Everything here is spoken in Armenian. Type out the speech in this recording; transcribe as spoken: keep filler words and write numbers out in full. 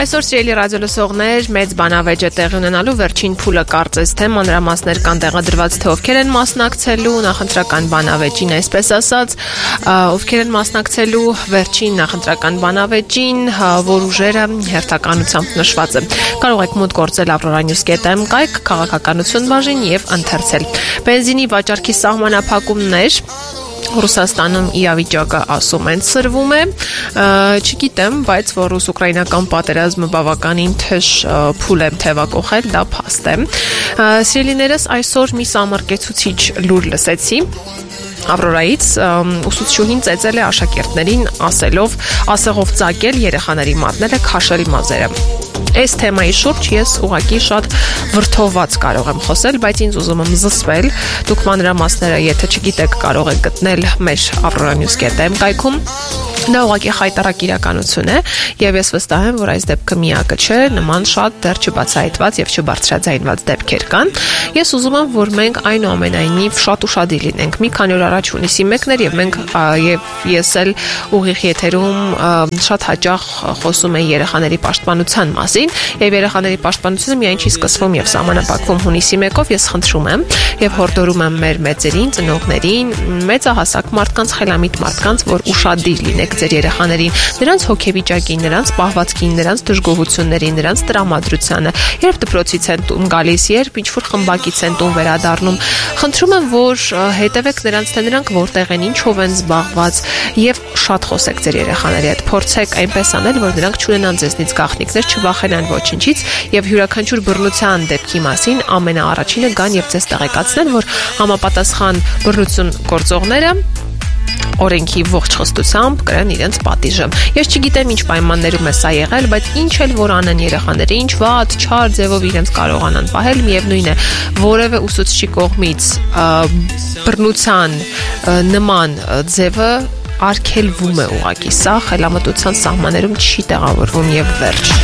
Այսօր սիրելի ռադիոլսողներ, մեծ բանավեճ է տեղի ունենալու, վերջին փուլը կարծես թե մանրամասներ կան տեղադրված, թե ովքեր են մասնակցելու նախընտրական բանավեճին, այսպես ասած, ովքեր են մասնակցելու վերջին նախընտրական բանավեճին, որ ուժերը հերթականությամբ նշված է։ Կարող եք մուտք գործել avroranews dot am կայք, քաղաքականություն բաժին եւ ընթերցել։ Բենզինի վաճառքի սահմանափակումներ Ռուսաստանում իրավիճակը ասում են սրվում է, չգիտեմ, բայց որ ռուս-ուկրաինական պատերազմը բավականին թեժ փուլ է թևակողել, դա փաստ է։ Սիրելիներս, այսօր մի սամրկեցուցիչ լուր լսեցի Ավրորայից, ուսուցչուհին ծեծել է աշակերտներին ասելով, ասեղով ծակել երեխաների մատները, քաշել մազերը։ Այս թեմայի շուրջ ես ուղղակի շատ վրդովված կարող եմ խոսել, բայց ինձ ուզում եմ զսվել։ Դուք մանրամասները, եթե չգիտեք, կարող եք գտնել մեր avroranews dot am կայքում։ Դա ուղղակի խայտառակ իրականություն է, եւ ես վստահ եմ, որ այս դեպքը միակը չէ, նման շատ դեռ չբացահայտված եւ չբարձրաձայնված դեպքեր կան։ Ես ուզում եմ, որ մենք այնուամենայնիվ շատ ուշադիր լինենք։ Մի քանի օր առաջ հունիսի մեկն էր եւ մենք եւ ես էլ ուղիղ եթերում շատ հաճախ խոսում եմ երեխաների պաշտպանության մասին, եւ երեխաների պաշտպանությունը միայն չի սկսվում եւ սահմանափակվում հունիսի մեկով, ես խնդրում եմ եւ հորդորում եմ մեր մեծերին, ծնողներին, մեծահասակ մարդկանց, խելամիտ մարդկանց, որ ուշադիր լինեք ձեր երեխաներին, նրանց հոգեվիճակին, նրանց պահվածքին, նրանց դժգոհություններին, նրանց տրամադրությանը, երբ դպրոցից են տուն գալիս, երբ ինչ-որ խմբակից են տուն վերադառնում, խնդրում եմ, որ հետևեք նրանց, թե նրանք որտեղ են, ինչով են զբաղված եւ շատ խոսեք ձեր երեխաների հետ, փորձեք այնպես անել, որ նրանք չունենան ձեզնից գաղտնիքներ, չվախենան ոչինչից եւ յուրաքանչյուր բռնության դեպքի մասին ամենաառաջինը գան եւ ձեզ տեղեկացնեն, որ համապատասխան բռնություն գործողները օրենքի ողջ խստությամբ կրեն իրենց պատիժը։ Ես չգիտեմ ինչ պայմաններում է սա եղել, բայց ինչ էլ որ անեն երեխաները, ինչ վատ, չար ձևով իրենց կարողանան պահել, միևնույն է, որևէ ուսուցչի կողմից բռնության նման ձևը արգելվում է ուղղակի, սա խելամտության սահմաններում չի տեղավորվում եւ վերջ։